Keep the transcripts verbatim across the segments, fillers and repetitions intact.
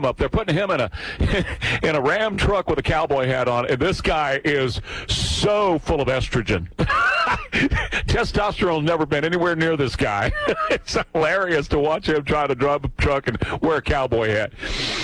up. They're putting him in a in a Ram truck with a cowboy hat on, and this guy is so full of estrogen. Testosterone's never been anywhere near this guy. It's hilarious to watch him try to drive a truck and wear a cowboy hat.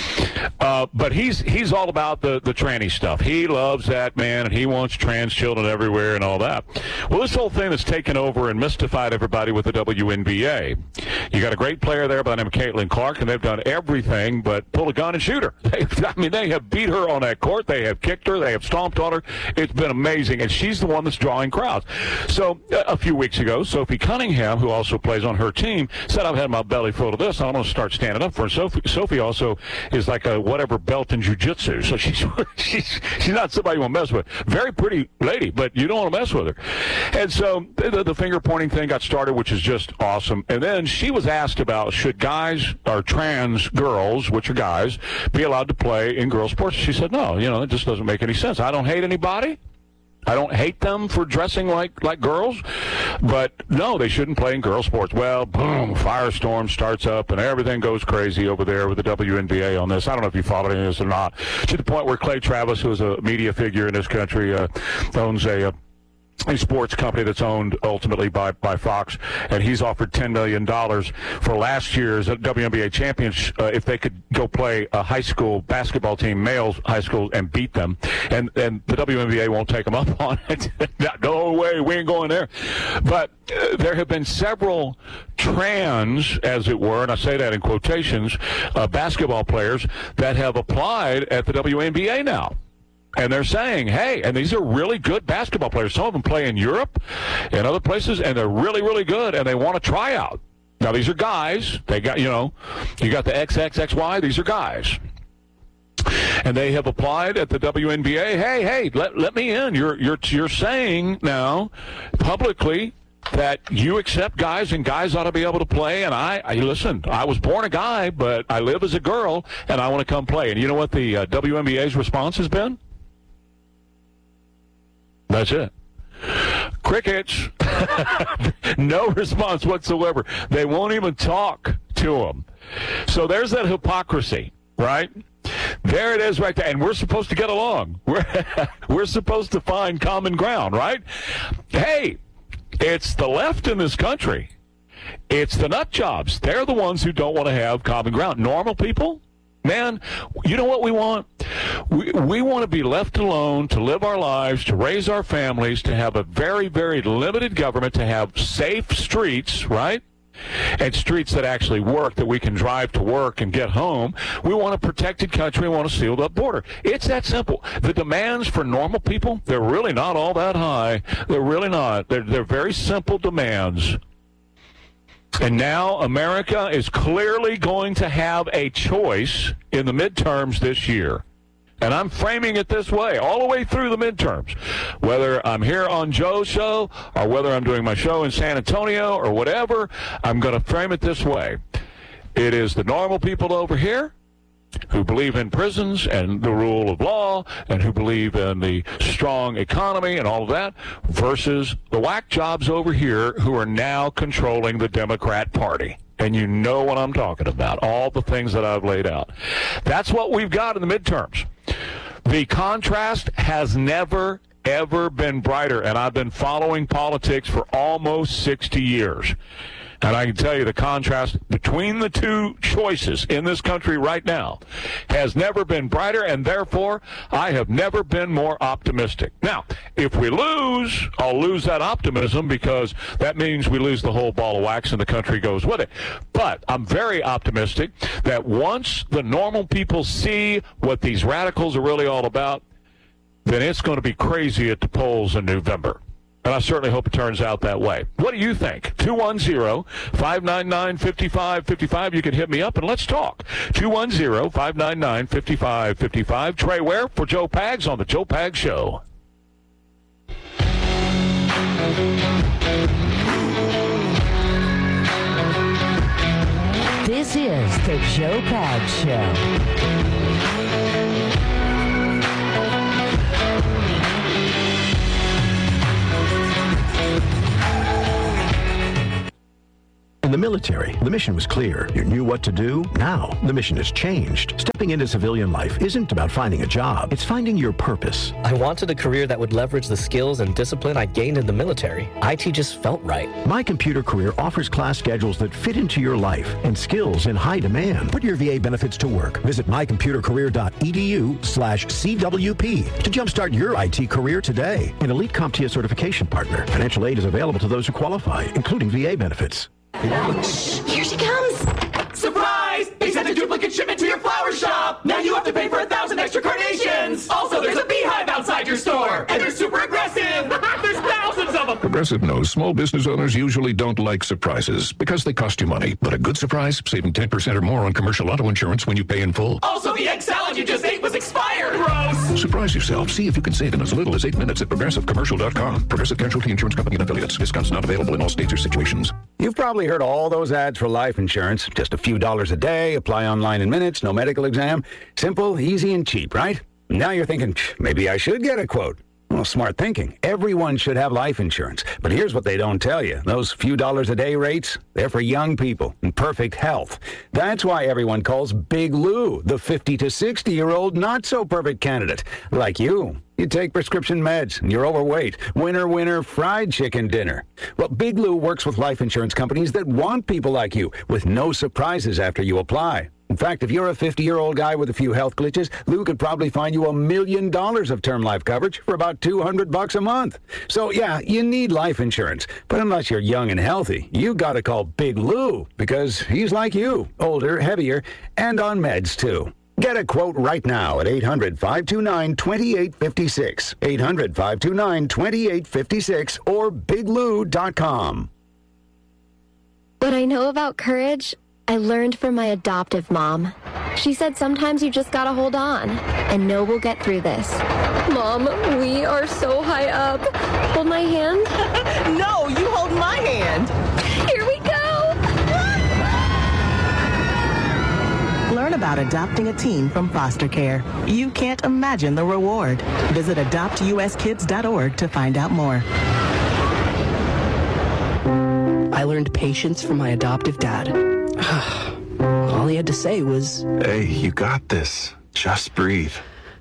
Uh, but he's he's all about the, the tranny stuff. He loves that, man, and he wants trans children everywhere and all that. Well, this whole thing has taken over and mystified everybody with the W N B A. You got a great player there by the name of Caitlin Clark, and they've done everything but pull a gun and shoot her. They, I mean, they have beat her on that court. They have kicked her. They have stomped on her. It's been amazing, and she's the one that's drawing crowds. So a few weeks ago, Sophie Cunningham, who also plays on her team, said, I've had my belly full of this. I'm going to start standing up for her. Sophie, Sophie also is like a whatever belt in jiu-jitsu, so she's, she's, she's not somebody you want to mess with. Very pretty lady, but you don't want to mess with her. And so the, the finger-pointing thing got started, which is just awesome. And then she was asked about should guys or trans girls, which are guys, be allowed to play in girls' sports. She said, no, you know, it just doesn't make any sense. I don't hate anybody. I don't hate them for dressing like, like girls, but no, they shouldn't play in girls' sports. Well, boom, firestorm starts up, and everything goes crazy over there with the W N B A on this. I don't know if you followed any of this or not, to the point where Clay Travis, who is a media figure in this country, uh, owns a... a a sports company that's owned ultimately by, by Fox, and he's offered ten million dollars for last year's W N B A championship uh, if they could go play a high school basketball team, males high school, and beat them. And and the W N B A won't take them up on it. No way, we ain't going there. But uh, there have been several trans, as it were, and I say that in quotations, uh, basketball players that have applied at the W N B A now. And they're saying, hey, and these are really good basketball players. Some of them play in Europe and other places, and they're really, really good, and they want to try out. Now, these are guys. They got, you know, you got the X X X Y. These are guys. And they have applied at the W N B A. Hey, hey, let, let me in. You're, you're, you're saying now publicly that you accept guys and guys ought to be able to play. And I, I listen, I was born a guy, but I live as a girl, and I want to come play. And you know what the uh, W N B A's response has been? That's it. Crickets. No response whatsoever. They won't even talk to them. So there's that hypocrisy, right? There it is right there. And we're supposed to get along. We're, we're supposed to find common ground, right? Hey, it's the left in this country. It's the nut jobs. They're the ones who don't want to have common ground. Normal people? Man, you know what we want? We, we want to be left alone to live our lives, to raise our families, to have a very, very limited government, to have safe streets, right? And streets that actually work, that we can drive to work and get home. We want a protected country. We want a sealed up border. It's that simple. The demands for normal people, they're really not all that high. They're really not. They're, they're very simple demands. And now America is clearly going to have a choice in the midterms this year. And I'm framing it this way, all the way through the midterms. Whether I'm here on Joe's show or whether I'm doing my show in San Antonio or whatever, I'm going to frame it this way. It is the normal people over here who believe in prisons and the rule of law and who believe in the strong economy and all of that versus the whack jobs over here who are now controlling the Democrat Party. And you know what I'm talking about, all the things that I've laid out. That's what we've got in the midterms. The contrast has never, ever been brighter, and I've been following politics for almost sixty years. And I can tell you the contrast between the two choices in this country right now has never been brighter, and therefore I have never been more optimistic. Now, if we lose, I'll lose that optimism because that means we lose the whole ball of wax and the country goes with it. But I'm very optimistic that once the normal people see what these radicals are really all about, then it's going to be crazy at the polls in November. And I certainly hope it turns out that way. What do you think? two one zero, five nine nine, five five five five. You can hit me up and let's talk. two one zero, five nine nine, five five five five. Trey Ware for Joe Pags on the Joe Pags Show. This is the Joe Pags Show. In the the military, the mission was clear. You knew what to do. Now, the mission has changed. Stepping into civilian life isn't about finding a job. It's finding your purpose. I wanted a career that would leverage the skills and discipline I gained in the military. I T just felt right. My Computer Career offers class schedules that fit into your life and skills in high demand. Put your V A benefits to work. Visit mycomputercareer.edu slash CWP to jumpstart your I T career today. An elite CompTIA certification partner. Financial aid is available to those who qualify, including V A benefits. Here she comes! Surprise! They sent a duplicate shipment to your flower shop! Now you have to pay for a thousand extra carnations! Also, there's a beehive outside your store! And they're super aggressive! There's thousands of them! Progressive knows small business owners usually don't like surprises because they cost you money. But a good surprise, saving ten percent or more on commercial auto insurance when you pay in full. Also, the egg salad you just ate was expired! Gross! Surprise yourself. See if you can save in as little as eight minutes at progressive commercial dot com. Progressive Casualty Insurance Company and affiliates. Discounts not available in all states or situations. You've probably heard all those ads for life insurance. Just a few dollars a day, apply online in minutes, no medical exam. Simple, easy, and cheap, right? Now you're thinking, maybe I should get a quote. Well, smart thinking. Everyone should have life insurance. But here's what they don't tell you. Those few dollars a day rates, they're for young people in perfect health. That's why everyone calls Big Lou the fifty to sixty-year-old not-so-perfect candidate. Like you. You take prescription meds, and you're overweight. Winner, winner, fried chicken dinner. Well, Big Lou works with life insurance companies that want people like you, with no surprises after you apply. In fact, if you're a fifty-year-old guy with a few health glitches, Lou could probably find you a million dollars of term life coverage for about two hundred bucks a month. So, yeah, you need life insurance. But unless you're young and healthy, you gotta call Big Lou, because he's like you, older, heavier, and on meds, too. Get a quote right now at eight hundred, five two nine, two eight five six, eight hundred, five two nine, two eight five six, or big lou dot com. What I know about courage, I learned from my adoptive mom. She said sometimes you just gotta hold on and know we'll get through this. Mom, we are so high up. Hold my hand. No, you hold my hand. Here we go. Learn about adopting a teen from foster care. You can't imagine the reward. Visit adopt u s kids dot org to find out more. I learned patience from my adoptive dad. All he had to say was, "Hey, you got this. Just breathe."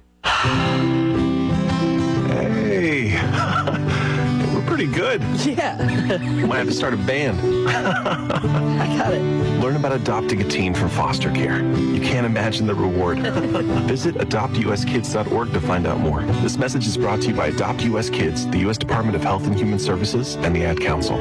Hey, we're pretty good. yeah. Might have to start a band. I got it. Learn about adopting a teen from foster care. You can't imagine the reward. Visit adopt u s kids dot org to find out more. This message is brought to you by Adopt U S Kids, the U S Department of Health and Human Services, and the Ad Council.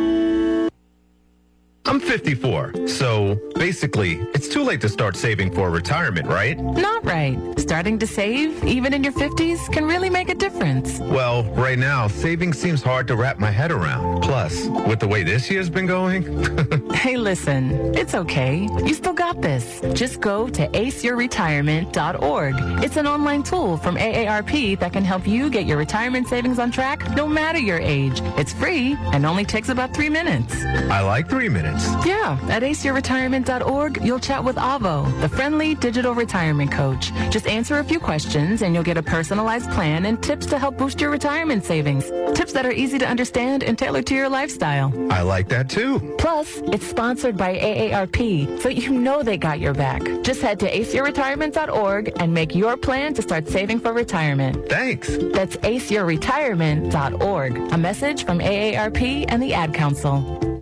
I'm fifty-four, so basically, it's too late to start saving for retirement, right? Not right. Starting to save, even in your fifties, can really make a difference. Well, right now, saving seems hard to wrap my head around. Plus, with the way this year's been going... Hey, listen, it's okay. You still got this. Just go to ace your retirement dot org. It's an online tool from A A R P that can help you get your retirement savings on track no matter your age. It's free and only takes about three minutes. I like three minutes. Yeah, at ace your retirement dot org, you'll chat with Avo, the friendly digital retirement coach. Just answer a few questions and you'll get a personalized plan and tips to help boost your retirement savings. Tips that are easy to understand and tailored to your lifestyle. I like that too. Plus, it's sponsored by A A R P, so you know they got your back. Just head to ace your retirement dot org and make your plan to start saving for retirement. Thanks. That's ace your retirement dot org. A message from A A R P and the Ad Council.